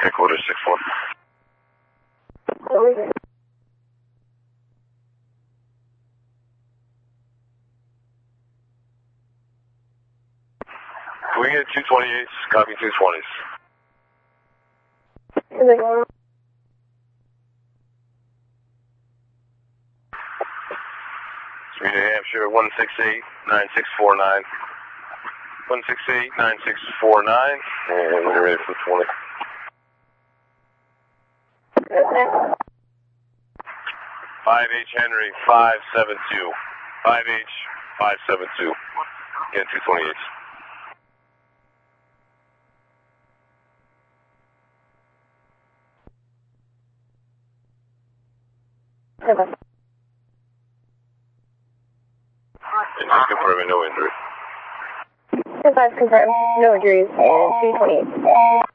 3/4 6-4. Can we get 228s? Copy 220s. Street New Hampshire 168-9649. 168-9649. And we're ready for 20. 5H Henry 572. 5H 572. Again, 228s. And just confirming no injury. 5 confirmed, no injuries, and 228.